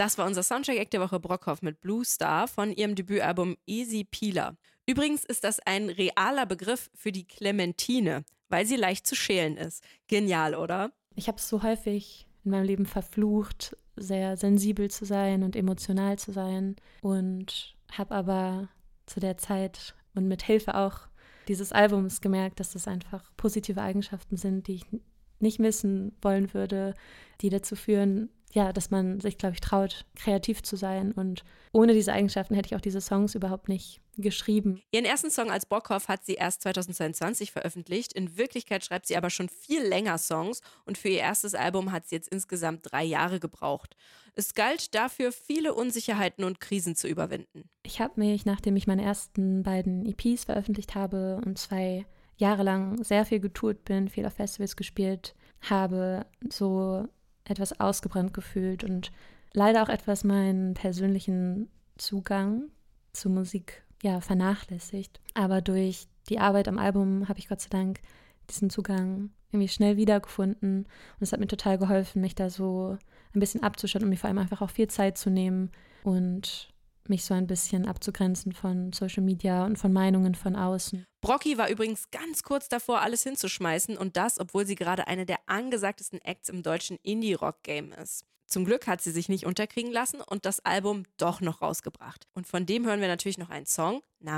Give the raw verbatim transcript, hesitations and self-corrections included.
Das war unser Soundtrack-Act der Woche, Brockhoff mit Blue Star von ihrem Debütalbum Easy Peeler. Übrigens ist das ein realer Begriff für die Clementine, weil sie leicht zu schälen ist. Genial, oder? Ich habe es so häufig in meinem Leben verflucht, sehr sensibel zu sein und emotional zu sein und habe aber zu der Zeit und mit Hilfe auch dieses Albums gemerkt, dass das einfach positive Eigenschaften sind, die ich nicht missen wollen würde, die dazu führen, ja, dass man sich, glaube ich, traut, kreativ zu sein. Und ohne diese Eigenschaften hätte ich auch diese Songs überhaupt nicht geschrieben. Ihren ersten Song als Brockhoff hat sie erst zweitausendzweiundzwanzig veröffentlicht. In Wirklichkeit schreibt sie aber schon viel länger Songs und für ihr erstes Album hat sie jetzt insgesamt drei Jahre gebraucht. Es galt dafür, viele Unsicherheiten und Krisen zu überwinden. Ich habe mich, nachdem ich meine ersten beiden E Ps veröffentlicht habe und zwei Jahre lang sehr viel getourt bin, viel auf Festivals gespielt habe, so etwas ausgebrannt gefühlt und leider auch etwas meinen persönlichen Zugang zu Musik ja, vernachlässigt. Aber durch die Arbeit am Album habe ich Gott sei Dank diesen Zugang irgendwie schnell wiedergefunden und es hat mir total geholfen, mich da so ein bisschen abzuschauen und mir vor allem einfach auch viel Zeit zu nehmen und mich so ein bisschen abzugrenzen von Social Media und von Meinungen von außen. Brocki war übrigens ganz kurz davor, alles hinzuschmeißen und das, obwohl sie gerade eine der angesagtesten Acts im deutschen Indie-Rock-Game ist. Zum Glück hat sie sich nicht unterkriegen lassen und das Album doch noch rausgebracht. Und von dem hören wir natürlich noch einen Song namens